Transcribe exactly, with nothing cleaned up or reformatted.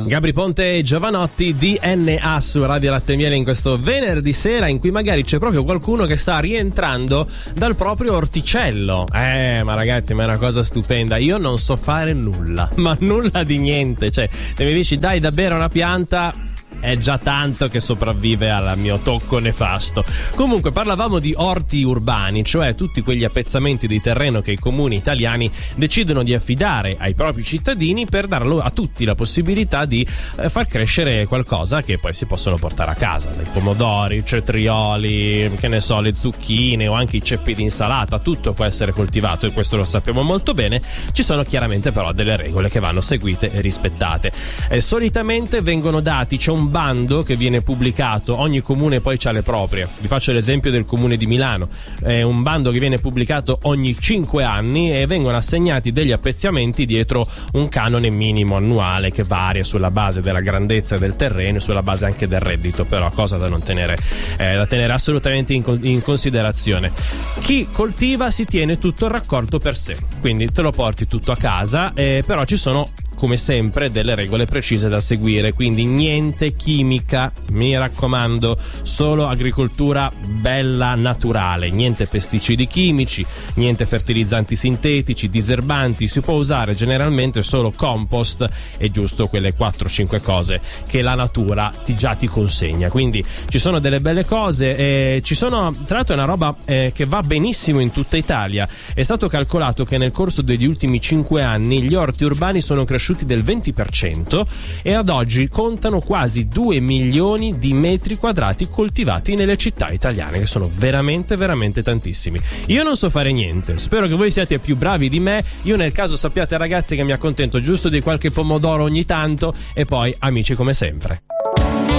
Gabri Ponte e Giovanotti, D N A su Radio Latte e Miele in questo venerdì sera in cui magari c'è proprio qualcuno che sta rientrando dal proprio orticello. Eh, ma ragazzi, ma è una cosa stupenda. Io non so fare nulla, ma nulla di niente. Cioè, se mi dici dai da bere a una pianta, è già tanto che sopravvive al mio tocco nefasto. Comunque parlavamo di orti urbani, cioè tutti quegli appezzamenti di terreno che i comuni italiani decidono di affidare ai propri cittadini per dar a tutti la possibilità di eh, far crescere qualcosa che poi si possono portare a casa, dai pomodori, i cetrioli, che ne so, le zucchine o anche i ceppi di insalata, tutto può essere coltivato e questo lo sappiamo molto bene. Ci sono chiaramente però delle regole che vanno seguite e rispettate. Eh, solitamente vengono dati, c'è un bando che viene pubblicato, ogni comune poi ha le proprie. Vi faccio l'esempio del comune di Milano, è un bando che viene pubblicato ogni cinque anni e vengono assegnati degli appezzamenti dietro un canone minimo annuale che varia sulla base della grandezza del terreno e sulla base anche del reddito, però cosa da non tenere eh, da tenere assolutamente in, in considerazione. Chi coltiva si tiene tutto il raccolto per sé, quindi te lo porti tutto a casa, eh, però ci sono come sempre delle regole precise da seguire, quindi niente chimica, mi raccomando, solo agricoltura bella naturale, niente pesticidi chimici, niente fertilizzanti sintetici, diserbanti, si può usare generalmente solo compost e giusto quelle quattro cinque cose che la natura ti già ti consegna. Quindi ci sono delle belle cose e ci sono, tra l'altro è una roba eh, che va benissimo in tutta Italia. È stato calcolato che nel corso degli ultimi cinque anni gli orti urbani sono cresciuti del venti per cento e ad oggi contano quasi due milioni di metri quadrati coltivati nelle città italiane, che sono veramente veramente tantissimi. Io non so fare niente, spero che voi siate più bravi di me. Io nel caso sappiate ragazzi che mi accontento giusto di qualche pomodoro ogni tanto e poi amici come sempre.